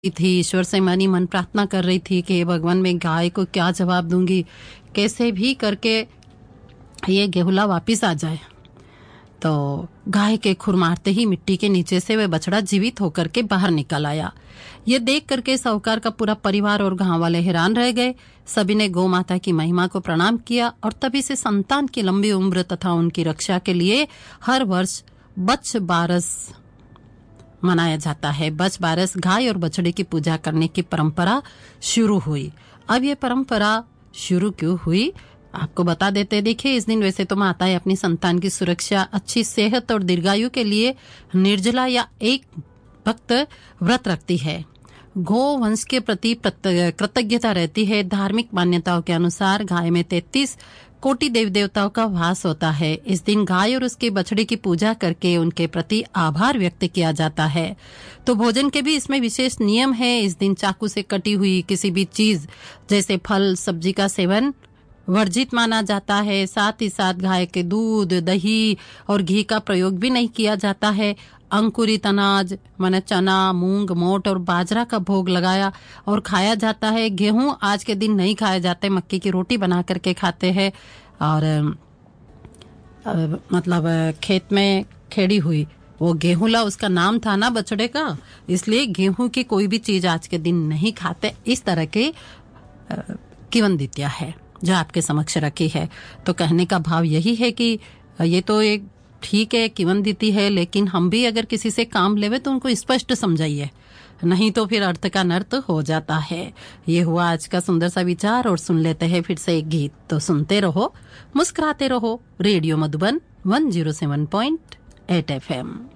थी, ईश्वर से मनी मन प्रार्थना कर रही थी कि हे भगवान मैं गाय को क्या जवाब दूंगी, कैसे भी करके ये गेहुला वापिस आ जाए। तो गाय के खुर मारते ही मिट्टी के नीचे से वह बछड़ा जीवित होकर के बाहर निकल आया। ये देख करके साहूकार का पूरा परिवार और गांव वाले हैरान रह गए। सभी ने गौ माता की महिमा को प्रणाम किया और तभी से संतान की लंबी उम्र तथा उनकी रक्षा के लिए हर वर्ष बछ बारस मनाया जाता है। बछ बारस गाय और बछड़े की पूजा करने की परंपरा शुरू हुई। अब ये परंपरा शुरू क्यों हुई आपको बता देते। देखिए, इस दिन वैसे तो माताएं अपनी संतान की सुरक्षा, अच्छी सेहत और दीर्घायु के लिए निर्जला या एक वक्त व्रत रखती है। गौ वंश के प्रति कृतज्ञता रहती है। धार्मिक मान्यताओं के अनुसार गाय में 33 कोटि देव देवताओं का वास होता है। इस दिन गाय और उसके बछड़े की पूजा करके उनके प्रति आभार व्यक्त किया जाता है। तो भोजन के भी इसमें विशेष नियम है। इस दिन चाकू से कटी हुई किसी भी चीज जैसे फल सब्जी का सेवन वर्जित माना जाता है। साथ ही साथ गाय के दूध, दही और घी का प्रयोग भी नहीं किया जाता है। अंकुरित अनाज माने चना, मूंग, मोट और बाजरा का भोग लगाया और खाया जाता है। गेहूं आज के दिन नहीं खाए जाते, मक्की की रोटी बना करके खाते हैं। और मतलब खेत में खेड़ी हुई वो गेहूंला उसका नाम था ना बछड़े का, इसलिए गेहूं की कोई भी चीज आज के दिन नहीं खाते। इस तरह के किवंदितिया है जो आपके समक्ष रखी है। तो कहने का भाव यही है कि ये तो एक ठीक है किवंदिती है, लेकिन हम भी अगर किसी से काम लेवे तो उनको स्पष्ट समझाइए, नहीं तो फिर अर्थ का अनर्थ हो जाता है। ये हुआ आज का सुंदर सा विचार। और सुन लेते हैं फिर से एक गीत। तो सुनते रहो, मुस्कुराते रहो। Radio Madhuban 107.8 FM।